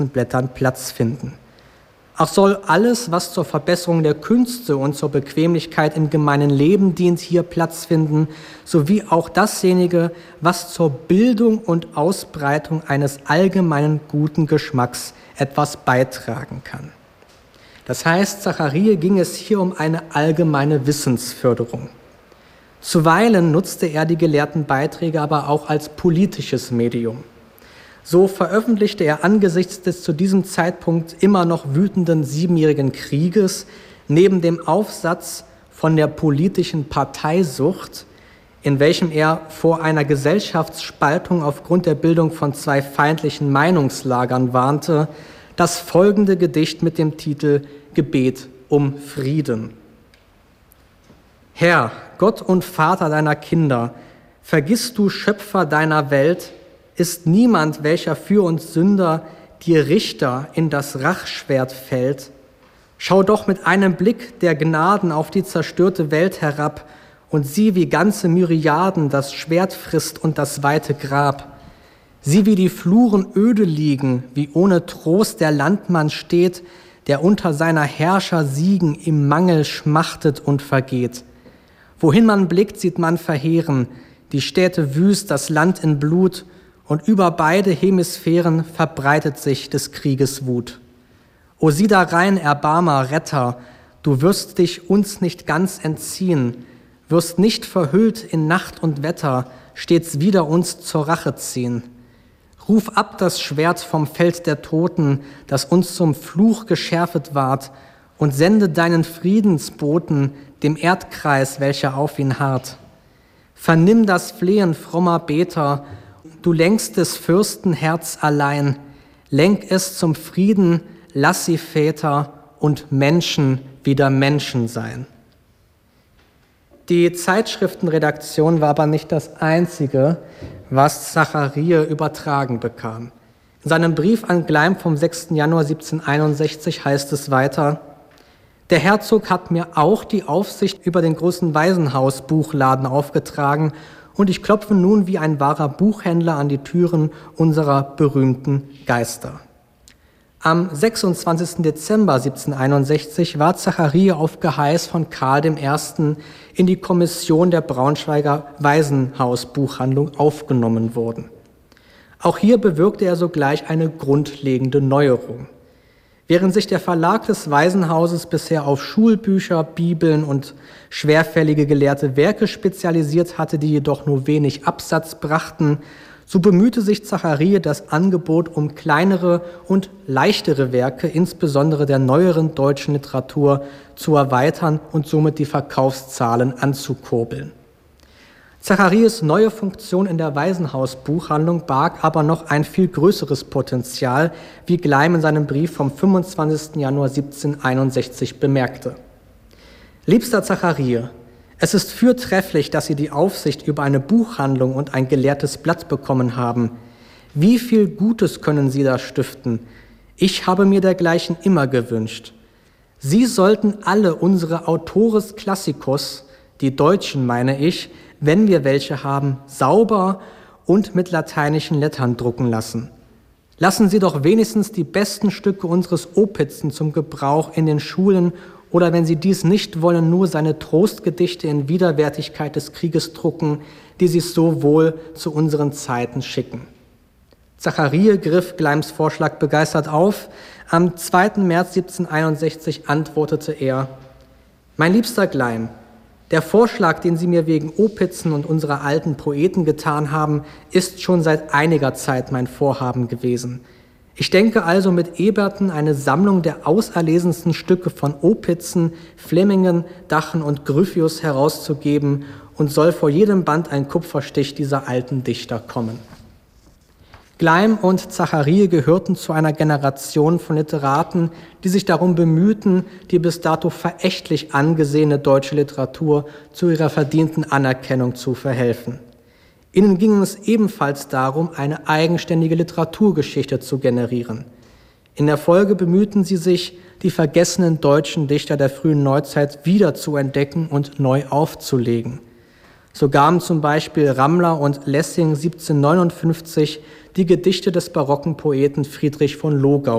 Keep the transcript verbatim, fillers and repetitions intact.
Blättern Platz finden. Auch soll alles, was zur Verbesserung der Künste und zur Bequemlichkeit im gemeinen Leben dient, hier Platz finden, sowie auch dasjenige, was zur Bildung und Ausbreitung eines allgemeinen guten Geschmacks etwas beitragen kann. Das heißt, Zachariah ging es hier um eine allgemeine Wissensförderung. Zuweilen nutzte er die gelehrten Beiträge aber auch als politisches Medium. So veröffentlichte er angesichts des zu diesem Zeitpunkt immer noch wütenden Siebenjährigen Krieges neben dem Aufsatz von der politischen Parteisucht, in welchem er vor einer Gesellschaftsspaltung aufgrund der Bildung von zwei feindlichen Meinungslagern warnte, das folgende Gedicht mit dem Titel Gebet um Frieden. Herr, Gott und Vater deiner Kinder, vergiss du Schöpfer deiner Welt, ist niemand, welcher für uns Sünder, dir Richter, in das Rachschwert fällt. Schau doch mit einem Blick der Gnaden auf die zerstörte Welt herab und sieh, wie ganze Myriaden das Schwert frisst und das weite Grab. Sieh, wie die Fluren öde liegen, wie ohne Trost der Landmann steht, der unter seiner Herrscher Siegen im Mangel schmachtet und vergeht. Wohin man blickt, sieht man verheeren, die Städte wüst, das Land in Blut, und über beide Hemisphären verbreitet sich des Krieges Wut. O sieh da rein, Erbarmer, Retter, du wirst dich uns nicht ganz entziehen, wirst nicht verhüllt in Nacht und Wetter, stets wieder uns zur Rache ziehen. Ruf ab das Schwert vom Feld der Toten, das uns zum Fluch geschärfet ward, und sende deinen Friedensboten dem Erdkreis, welcher auf ihn harrt. Vernimm das Flehen frommer Beter, du lenkst des Fürsten Herz allein, lenk es zum Frieden, lass sie Väter und Menschen wieder Menschen sein. Die Zeitschriftenredaktion war aber nicht das Einzige, was Zachariah übertragen bekam. In seinem Brief an Gleim vom sechsten Januar siebzehnhunderteinundsechzig heißt es weiter: Der Herzog hat mir auch die Aufsicht über den großen Waisenhausbuchladen aufgetragen, und ich klopfe nun wie ein wahrer Buchhändler an die Türen unserer berühmten Geister. Am sechsundzwanzigsten Dezember siebzehnhunderteinundsechzig war Zachariah auf Geheiß von Karl dem Ersten in die Kommission der Braunschweiger Waisenhausbuchhandlung aufgenommen worden. Auch hier bewirkte er sogleich eine grundlegende Neuerung. Während sich der Verlag des Waisenhauses bisher auf Schulbücher, Bibeln und schwerfällige gelehrte Werke spezialisiert hatte, die jedoch nur wenig Absatz brachten, so bemühte sich Zachariah, das Angebot um kleinere und leichtere Werke, insbesondere der neueren deutschen Literatur, zu erweitern und somit die Verkaufszahlen anzukurbeln. Zacharias neue Funktion in der Waisenhausbuchhandlung barg aber noch ein viel größeres Potenzial, wie Gleim in seinem Brief vom fünfundzwanzigsten Januar siebzehnhunderteinundsechzig bemerkte. Liebster Zachariah, es ist fürtrefflich, dass Sie die Aufsicht über eine Buchhandlung und ein gelehrtes Blatt bekommen haben. Wie viel Gutes können Sie da stiften? Ich habe mir dergleichen immer gewünscht. Sie sollten alle unsere Autores Classicus, die Deutschen meine ich, wenn wir welche haben, sauber und mit lateinischen Lettern drucken lassen. Lassen Sie doch wenigstens die besten Stücke unseres Opitzen zum Gebrauch in den Schulen oder, wenn Sie dies nicht wollen, nur seine Trostgedichte in Widerwärtigkeit des Krieges drucken, die sich so wohl zu unseren Zeiten schicken. Zachariah griff Gleims Vorschlag begeistert auf. Am zweiten März siebzehnhunderteinundsechzig antwortete er: Mein liebster Gleim, der Vorschlag, den Sie mir wegen Opitzen und unserer alten Poeten getan haben, ist schon seit einiger Zeit mein Vorhaben gewesen. Ich denke also, mit Eberten eine Sammlung der auserlesensten Stücke von Opitzen, Flemmingen, Dachen und Gryphius herauszugeben und soll vor jedem Band ein Kupferstich dieser alten Dichter kommen. Gleim und Zachariah gehörten zu einer Generation von Literaten, die sich darum bemühten, die bis dato verächtlich angesehene deutsche Literatur zu ihrer verdienten Anerkennung zu verhelfen. Ihnen ging es ebenfalls darum, eine eigenständige Literaturgeschichte zu generieren. In der Folge bemühten sie sich, die vergessenen deutschen Dichter der frühen Neuzeit wieder zu entdecken und neu aufzulegen. So gaben zum Beispiel Rammler und Lessing siebzehnhundertneunundfünfzig die Gedichte des barocken Poeten Friedrich von Logau